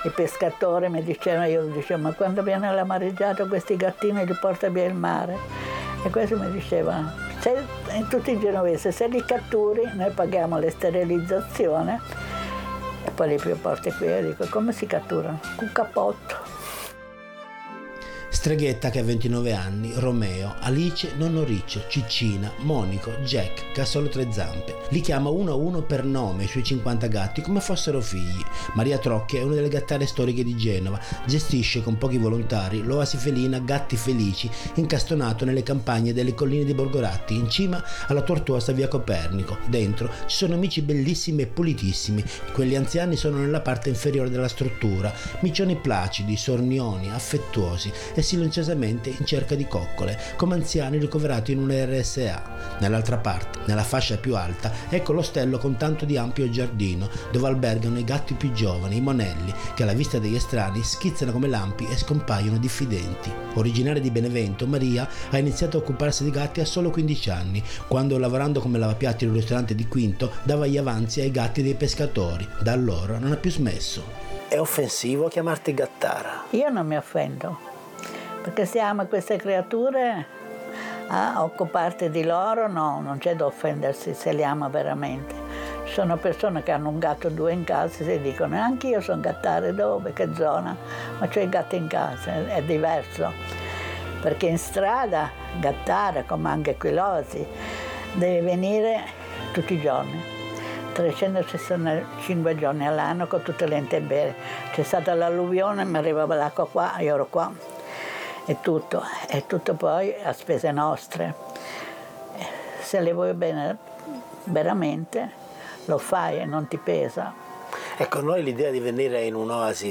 i pescatori mi dicevano, io dicevo, ma quando viene la mareggiata questi gattini li porta via il mare? E questo mi diceva, in tutti i genovesi, se li catturi noi paghiamo la sterilizzazione e poi li porti qui. E dico, come si catturano? Con cappotto. Streghetta che ha 29 anni, Romeo, Alice, nonno Riccio, Ciccina, Monico, Jack, che ha solo 3 zampe. Li chiama uno a uno per nome i suoi 50 gatti come fossero figli. Maria Trocchi è una delle gattare storiche di Genova, gestisce con pochi volontari l'oasi felina Gatti Felici, incastonato nelle campagne delle colline di Borgoratti, in cima alla tortuosa via Copernico. Dentro ci sono amici bellissimi e pulitissimi, quelli anziani sono nella parte inferiore della struttura, miccioni placidi, sornioni, affettuosi e silenziosamente in cerca di coccole, come anziani ricoverati in un RSA. Nell'altra parte, nella fascia più alta, ecco l'ostello con tanto di ampio giardino, dove albergano i gatti più giovani, i monelli, che alla vista degli estranei schizzano come lampi e scompaiono diffidenti. Originaria di Benevento, Maria ha iniziato a occuparsi di gatti a solo 15 anni, quando, lavorando come lavapiatti in un ristorante di Quinto, dava gli avanzi ai gatti dei pescatori. Da allora non ha più smesso. È offensivo chiamarti gattara? Io non mi offendo, perché se ama queste creature, occuparti di loro, no, non c'è da offendersi se li ama veramente. Ci sono persone che hanno un gatto o 2 in casa e dicono, anche io sono gattare, dove, che zona? Ma c'ho i gatti in casa, è diverso. Perché in strada, gattare, come anche qui l'oasi, deve venire tutti i giorni. 365 giorni all'anno con tutte le intemperie. C'è stata l'alluvione, mi arrivava l'acqua qua, io ero qua. E tutto poi a spese nostre. Se le vuoi bene veramente, lo fai e non ti pesa. Ecco, noi l'idea di venire in un'oasi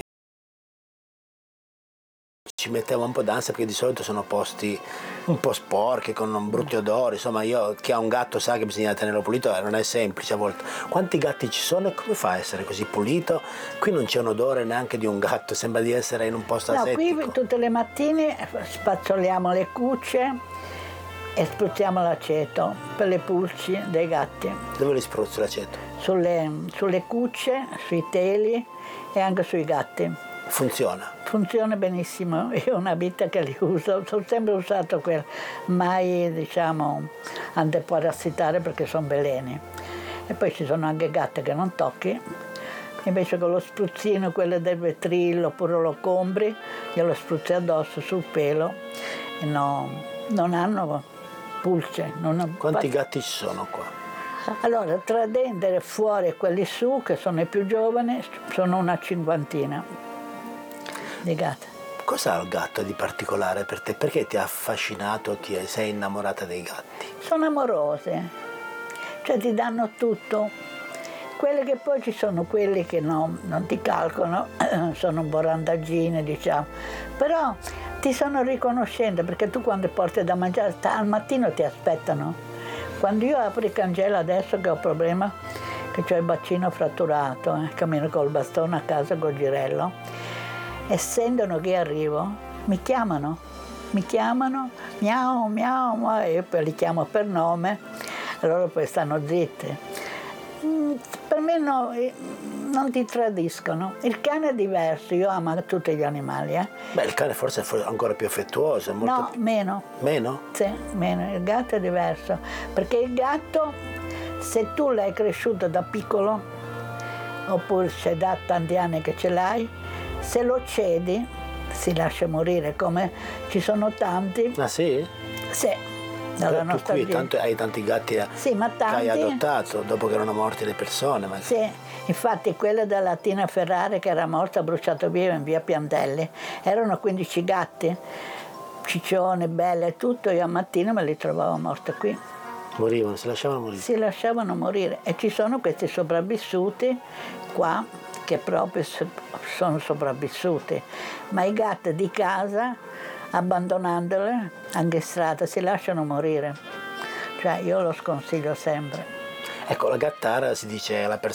ci metteva un po' d'ansia, perché di solito sono posti un po' sporchi, con brutti odori, insomma chi ha un gatto sa che bisogna tenerlo pulito e non è semplice a volte. Quanti gatti ci sono e come fa a essere così pulito? Qui non c'è un odore neanche di un gatto, sembra di essere in un posto asettico. Qui tutte le mattine spazzoliamo le cucce e spruzziamo l'aceto per le pulci dei gatti. Dove li spruzzi l'aceto? Sulle cucce, sui teli e anche sui gatti. Funziona? Funziona benissimo, io ho una vita che li uso, ho sempre usato mai antiparassitare perché sono veleni. E poi ci sono anche gatte che non tocchi, invece con lo spruzzino, quello del vetrillo oppure lo compri, glielo spruzzi addosso sul pelo e non hanno pulce. Quanti gatti ci sono qua? Allora, tra dentro e fuori e quelli su, che sono i più giovani, sono una 50 di gatti. Cos'ha il gatto di particolare per te? Perché ti ha affascinato, sei innamorata dei gatti? Sono amorose, cioè ti danno tutto. Quelli che poi ci sono quelli che non ti calcolano, sono un po' randaggine, diciamo, però ti sono riconoscenti, perché tu quando porti da mangiare al mattino ti aspettano. Quando io apro i cancelli adesso che ho problema, che ho il bacino fratturato, cammino col bastone a casa col girello, e sentono che arrivo, mi chiamano, miau, miau, e io poi li chiamo per nome, e loro poi stanno zitti. Per me non ti tradiscono. Il cane è diverso, io amo tutti gli animali. Beh, il cane forse è ancora più affettuoso. No, meno. Meno? Sì, meno. Il gatto è diverso, perché il gatto, se tu l'hai cresciuto da piccolo, oppure c'è da tanti anni che ce l'hai, se lo cedi si lascia morire, come ci sono tanti. Ah sì? Sì. Dalla tu qui hai tanti gatti sì, ma tanti, che hai adottato dopo che erano morte le persone. Ma... Sì, infatti quella della Tina Ferrari che era morta, bruciata via in via Piantelli, erano 15 gatti, ciccione, belle e tutto, io a mattina me li trovavo morti qui. Morivano, si lasciavano morire? Si lasciavano morire, e ci sono questi sopravvissuti qua che proprio sono sopravvissuti, ma i gatti di casa, abbandonandole anche in strada, si lasciano morire, cioè io lo sconsiglio sempre. Ecco, la gattara si dice alla persona